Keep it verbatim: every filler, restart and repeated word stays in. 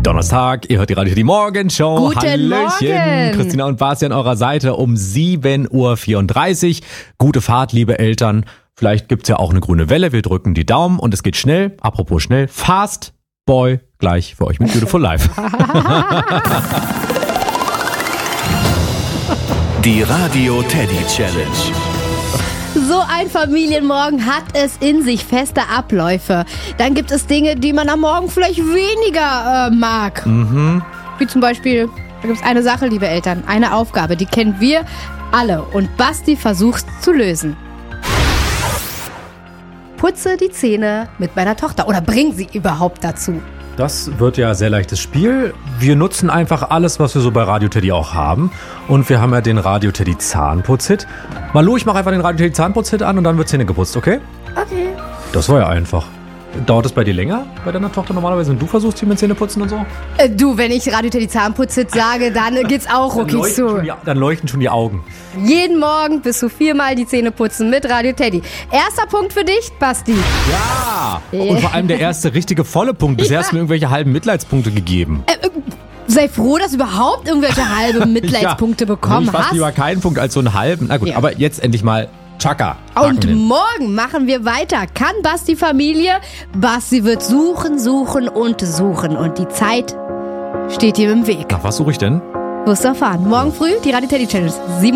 Donnerstag, ihr hört die Radio die Morgenshow. Guten Hallöchen. Morgen. Christina und Basti an eurer Seite um sieben Uhr vierunddreißig. Gute Fahrt, liebe Eltern. Vielleicht gibt's ja auch eine grüne Welle. Wir drücken die Daumen und es geht schnell. Apropos schnell. Fast Boy gleich für euch mit Beautiful Life. Die Radio Teddy Challenge. So ein Familienmorgen hat es in sich, feste Abläufe. Dann gibt es Dinge, die man am Morgen vielleicht weniger äh, mag. Mhm. Wie zum Beispiel, da gibt es eine Sache, liebe Eltern, eine Aufgabe, die kennen wir alle. Und Basti versucht zu lösen. Putze die Zähne mit meiner Tochter oder bring sie überhaupt dazu. Das wird ja ein sehr leichtes Spiel. Wir nutzen einfach alles, was wir so bei Radio Teddy auch haben. Und wir haben ja den Radio Teddy Zahnputz-Hit. Malu, ich mache einfach den Radio Teddy Zahnputz-Hit an und dann wird Zähne geputzt, okay? Okay. Das war ja einfach. Dauert es bei dir länger, bei deiner Tochter normalerweise, wenn du versuchst, hier mit Zähne putzen und so? Äh, du, wenn ich Radio Teddy Zahnputz sage, dann geht's auch Dann okay leuchten, zu. schon die, dann leuchten schon die Augen. Jeden Morgen bis zu viermal die Zähne putzen mit Radio Teddy. Erster Punkt für dich, Basti. Ja! Und vor allem der erste richtige volle Punkt. Bisher hast du mir irgendwelche halben Mitleidspunkte gegeben. Äh, äh, sei froh, dass du überhaupt irgendwelche halbe Mitleidspunkte bekommen ich fast hast. lieber keinen Punkt als so einen halben. Na gut, Ja. aber jetzt endlich mal Chaka. Und morgen machen wir weiter. Kann Basti Familie? Basti wird suchen, suchen und suchen. Und die Zeit steht ihm im Weg. Nach was suche ich denn? Wirst du erfahren. Morgen früh die Radio Teddy Challenge.